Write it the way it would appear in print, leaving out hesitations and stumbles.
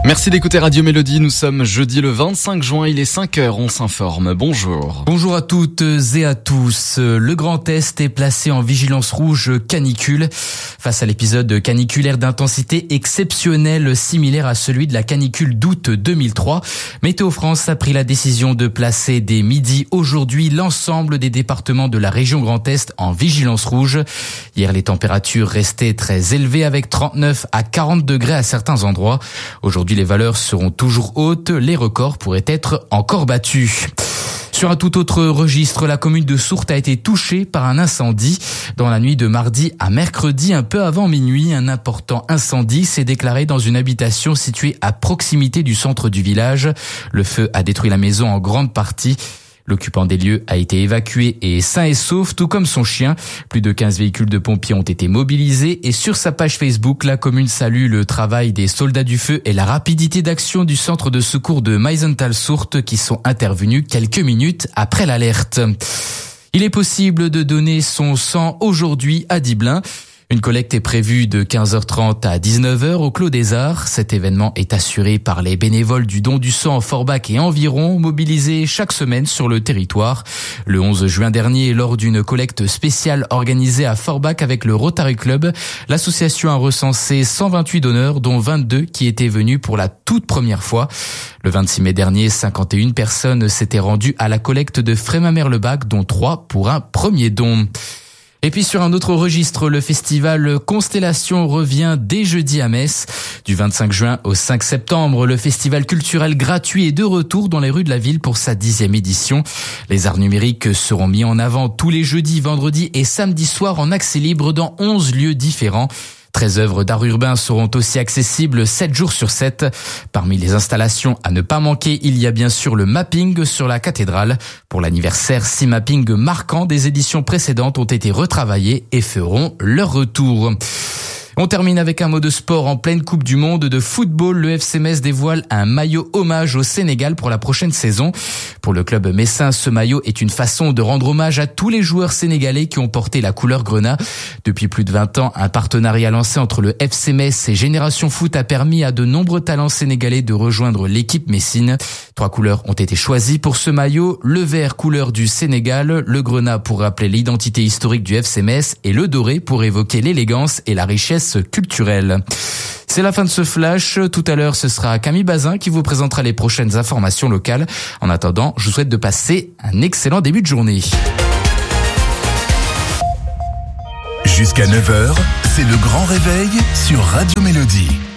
Merci d'écouter Radio Mélodie, nous sommes jeudi le 25 juin, il est 5h, on s'informe. Bonjour. Bonjour à toutes et à tous. Le Grand Est est placé en vigilance rouge canicule. Face à l'épisode caniculaire d'intensité exceptionnelle similaire à celui de la canicule d'août 2003, Météo France a pris la décision de placer dès midi aujourd'hui l'ensemble des départements de la région Grand Est en vigilance rouge. Hier, les températures restaient très élevées avec 39 à 40 degrés à certains endroits. Aujourd'hui, les valeurs seront toujours hautes, les records pourraient être encore battus. Sur un tout autre registre, la commune de Sourtes a été touchée par un incendie. Dans la nuit de mardi à mercredi, un peu avant minuit, un important incendie s'est déclaré dans une habitation située à proximité du centre du village. Le feu a détruit la maison en grande partie. L'occupant des lieux a été évacué et est sain et sauf, tout comme son chien. Plus de 15 véhicules de pompiers ont été mobilisés et sur sa page Facebook, la commune salue le travail des soldats du feu et la rapidité d'action du centre de secours de Meisenthal-Sourtes qui sont intervenus quelques minutes après l'alerte. Il est possible de donner son sang aujourd'hui à Diblin. Une collecte est prévue de 15h30 à 19h au Clos des Arts. Cet événement est assuré par les bénévoles du don du sang en Forbach et environ, mobilisés chaque semaine sur le territoire. Le 11 juin dernier, lors d'une collecte spéciale organisée à Forbach avec le Rotary Club, l'association a recensé 128 donneurs, dont 22 qui étaient venus pour la toute première fois. Le 26 mai dernier, 51 personnes s'étaient rendues à la collecte de Frémamer-le-Bac, dont 3 pour un premier don. Et puis sur un autre registre, le festival Constellation revient dès jeudi à Metz. Du 25 juin au 5 septembre, le festival culturel gratuit est de retour dans les rues de la ville pour sa 10e édition. Les arts numériques seront mis en avant tous les jeudis, vendredis et samedis soirs en accès libre dans 11 lieux différents. 13 œuvres d'art urbain seront aussi accessibles 7 jours sur 7. Parmi les installations à ne pas manquer, il y a bien sûr le mapping sur la cathédrale. Pour l'anniversaire, 6 mappings marquants des éditions précédentes ont été retravaillés et feront leur retour. On termine avec un mot de sport. En pleine Coupe du Monde de football, le FC Metz dévoile un maillot hommage au Sénégal pour la prochaine saison. Pour le club messin, ce maillot est une façon de rendre hommage à tous les joueurs sénégalais qui ont porté la couleur grenat. Depuis plus de 20 ans, un partenariat lancé entre le FC Metz et Génération Foot a permis à de nombreux talents sénégalais de rejoindre l'équipe messine. 3 couleurs ont été choisies pour ce maillot. Le vert, couleur du Sénégal, le grenat pour rappeler l'identité historique du FC Metz et le doré pour évoquer l'élégance et la richesse culturelle. C'est la fin de ce flash. Tout à l'heure, ce sera Camille Bazin qui vous présentera les prochaines informations locales. En attendant, je vous souhaite de passer un excellent début de journée. Jusqu'à 9h, c'est le grand réveil sur Radio Mélodie.